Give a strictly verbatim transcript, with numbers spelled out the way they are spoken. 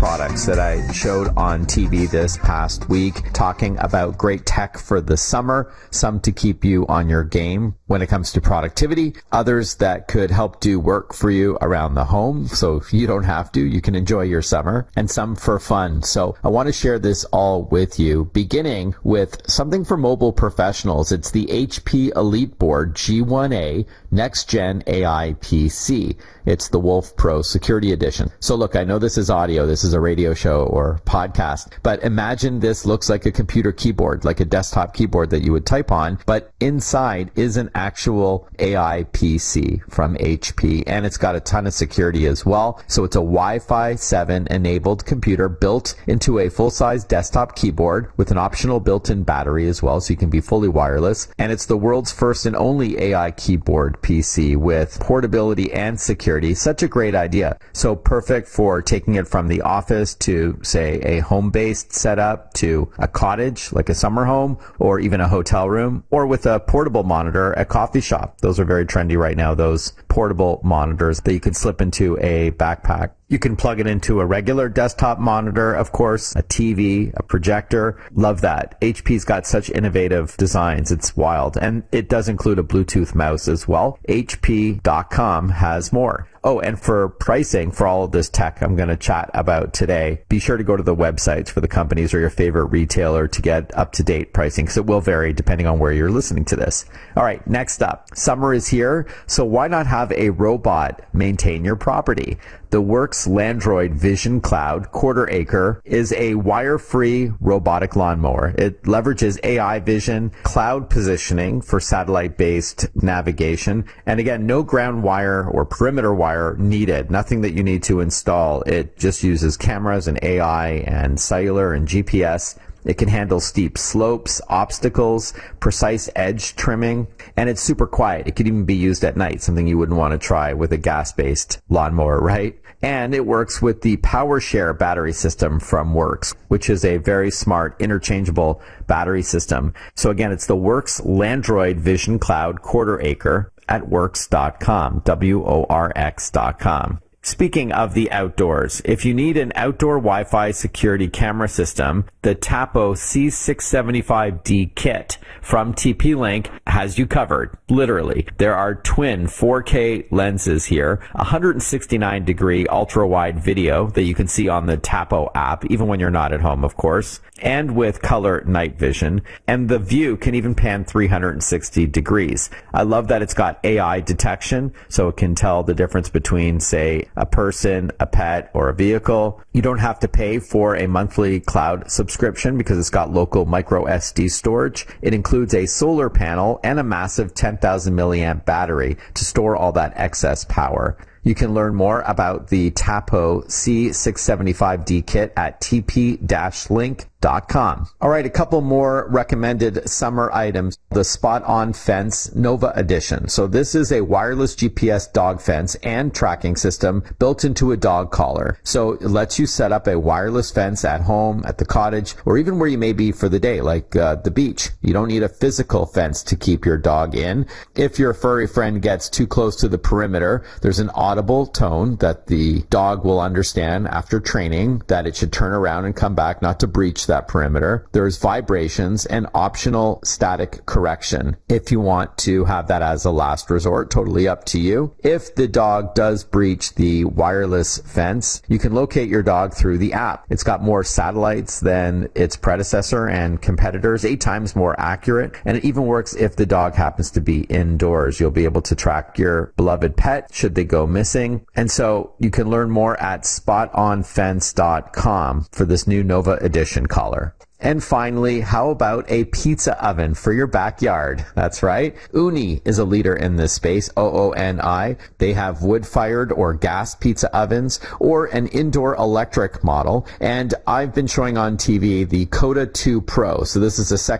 products that I showed on T V this past week, talking about great tech for the summer, some to keep you on your game when it comes to productivity, others that could help do work for you around the home, so if you don't have to, you can enjoy your summer, and some for fun. So I want to share this all with you, beginning with something for mobile professionals. It's the H P EliteBoard G one A Next Gen A I P C. It's the Wolf Pro Security Edition. So look, I know this is audio, this is a radio show or podcast, but imagine this looks like a computer keyboard, like a desktop keyboard that you would type on, but inside is an actual A I P C from H P, and it's got a ton of security as well. So it's a Wi-Fi seven enabled computer built into a full-size desktop keyboard with an optional built-in battery as well, so you can be fully wireless. And it's the world's first and only A I keyboard P C with portability and security. Such a great idea. So perfect for taking it from the office to, say, a home-based setup, to a cottage, like a summer home, or even a hotel room, or with a portable monitor at coffee shop. Those are very trendy right now, those portable monitors that you can slip into a backpack. You can plug it into a regular desktop monitor, of course, a T V, a projector. Love that. H P's got such innovative designs. It's wild. And it does include a Bluetooth mouse as well. H P dot com has more. Oh, and for pricing for all of this tech I'm going to chat about today, be sure to go to the websites for the companies or your favorite retailer to get up-to-date pricing, because it will vary depending on where you're listening to this. All right, next up. Summer is here, so why not have a robot maintain your property? The Works Landroid Vision Cloud Quarter Acre is a wire-free robotic lawnmower. It leverages A I vision, cloud positioning for satellite-based navigation, and again, no ground wire or perimeter wire needed. Nothing that you need to install. It just uses cameras and A I and cellular and G P S. It can handle steep slopes, obstacles, precise edge trimming, and it's super quiet. It could even be used at night, something you wouldn't want to try with a gas-based lawnmower, right? And it works with the PowerShare battery system from Works, which is a very smart, interchangeable battery system. So again, it's the Works Landroid Vision Cloud Quarter Acre at works dot com, W O R X dot com. Speaking of the outdoors, if you need an outdoor Wi-Fi security camera system, the Tapo C six seventy-five D kit from T P-Link has you covered, literally. There are twin four K lenses here, one hundred sixty-nine degree ultra-wide video that you can see on the Tapo app, even when you're not at home, of course, and with color night vision, and the view can even pan three hundred sixty degrees. I love that it's got A I detection, so it can tell the difference between, say, a person, a pet, or a vehicle. You don't have to pay for a monthly cloud subscription because it's got local micro S D storage. It includes a solar panel and a massive ten thousand milliamp battery to store all that excess power. You can learn more about the Tapo C six seventy-five D kit at T P link dot com. All right, a couple more recommended summer items. The Spot On Fence Nova Edition. So this is a wireless G P S dog fence and tracking system built into a dog collar. So it lets you set up a wireless fence at home, at the cottage, or even where you may be for the day, like uh, the beach. You don't need a physical fence to keep your dog in. If your furry friend gets too close to the perimeter, there's an audible tone that the dog will understand after training that it should turn around and come back, not to breach that perimeter. There's vibrations and optional static correction if you want to have that as a last resort. Totally up to you. If the dog does breach the wireless fence, you can locate your dog through the app. It's got more satellites than its predecessor and competitors, eight times more accurate, and it even works if the dog happens to be indoors. You'll be able to track your beloved pet should they go missing. And so you can learn more at spot on fence dot com for this new Nova Edition collar. And finally, how about a pizza oven for your backyard? That's right. Ooni is a leader in this space, O O N I. They have wood-fired or gas pizza ovens or an indoor electric model. And I've been showing on T V the Coda two Pro. So this is a second